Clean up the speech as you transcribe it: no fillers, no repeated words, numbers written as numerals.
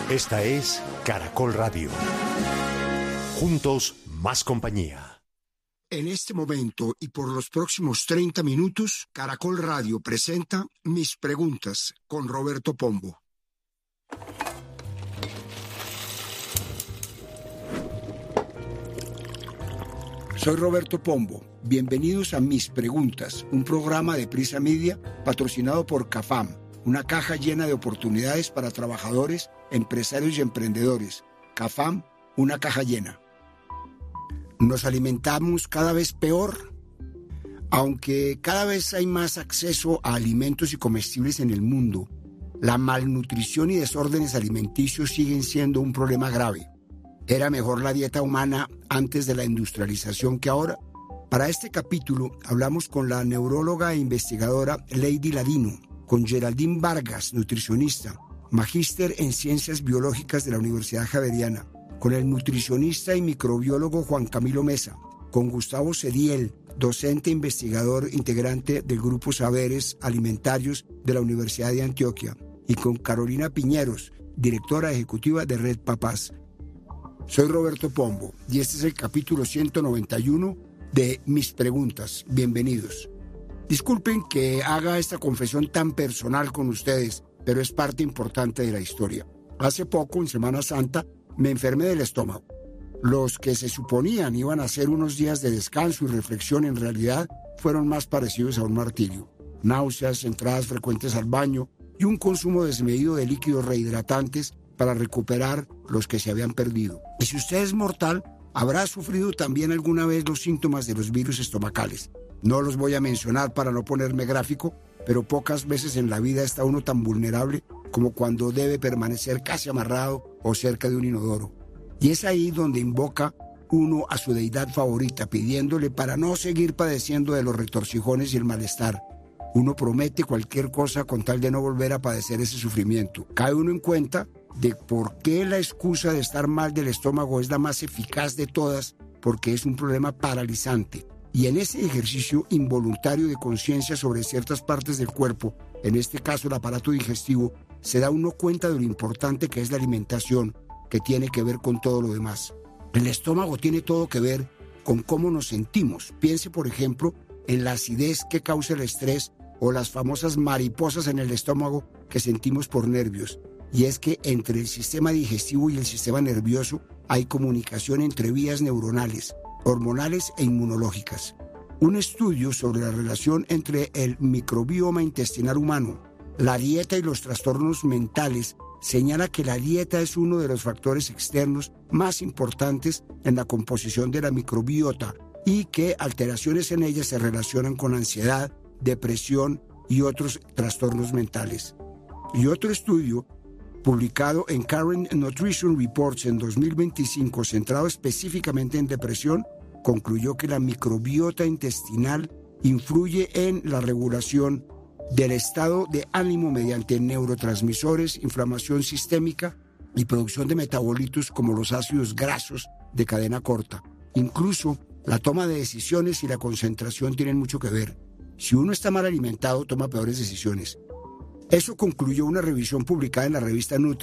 Esta es Caracol Radio. Juntos, más compañía. En este momento y por los próximos 30 minutos, Caracol Radio presenta Mis Preguntas con Roberto Pombo. Soy Roberto Pombo. Bienvenidos a Mis Preguntas, un programa de Prisa Media patrocinado por CAFAM, una caja llena de oportunidades para trabajadores, empresarios y emprendedores. CAFAM, una caja llena. ¿Nos alimentamos cada vez peor? Aunque cada vez hay más acceso a alimentos y comestibles en el mundo, la malnutrición y desórdenes alimenticios siguen siendo un problema grave. ¿Era mejor la dieta humana antes de la industrialización que ahora? Para este capítulo hablamos con la neuróloga e investigadora Lady Ladino, con Geraldine Vargas, nutricionista, magíster en Ciencias Biológicas de la Universidad Javeriana, con el nutricionista y microbiólogo Juan Camilo Mesa, con Gustavo Cediel, docente e investigador integrante del Grupo Saberes Alimentarios de la Universidad de Antioquia, y con Carolina Piñeros, directora ejecutiva de Red Papás. Soy Roberto Pombo y este es el capítulo 191 de Mis Preguntas. Bienvenidos. Disculpen que haga esta confesión tan personal con ustedes, pero es parte importante de la historia. Hace poco, en Semana Santa, me enfermé del estómago. Los que se suponían iban a ser unos días de descanso y reflexión, en realidad fueron más parecidos a un martirio. Náuseas, entradas frecuentes al baño y un consumo desmedido de líquidos rehidratantes para recuperar los que se habían perdido. Y si usted es mortal, habrá sufrido también alguna vez los síntomas de los virus estomacales. No los voy a mencionar para no ponerme gráfico, pero pocas veces en la vida está uno tan vulnerable como cuando debe permanecer casi amarrado o cerca de un inodoro. Y es ahí donde invoca uno a su deidad favorita, pidiéndole para no seguir padeciendo de los retorcijones y el malestar. Uno promete cualquier cosa con tal de no volver a padecer ese sufrimiento. Cae uno en cuenta de por qué la excusa de estar mal del estómago es la más eficaz de todas, porque es un problema paralizante. Y en ese ejercicio involuntario de conciencia sobre ciertas partes del cuerpo, en este caso el aparato digestivo, se da uno cuenta de lo importante que es la alimentación, que tiene que ver con todo lo demás. El estómago tiene todo que ver con cómo nos sentimos. Piense, por ejemplo, en la acidez que causa el estrés o las famosas mariposas en el estómago que sentimos por nervios. Y es que entre el sistema digestivo y el sistema nervioso hay comunicación entre vías neuronales, hormonales e inmunológicas. Un estudio sobre la relación entre el microbioma intestinal humano, la dieta y los trastornos mentales señala que la dieta es uno de los factores externos más importantes en la composición de la microbiota y que alteraciones en ella se relacionan con ansiedad, depresión y otros trastornos mentales. Y otro estudio publicado en Current Nutrition Reports en 2025, centrado específicamente en depresión, concluyó que la microbiota intestinal influye en la regulación del estado de ánimo mediante neurotransmisores, inflamación sistémica y producción de metabolitos como los ácidos grasos de cadena corta. Incluso la toma de decisiones y la concentración tienen mucho que ver. Si uno está mal alimentado, toma peores decisiones. Eso concluyó una revisión publicada en la revista Nutri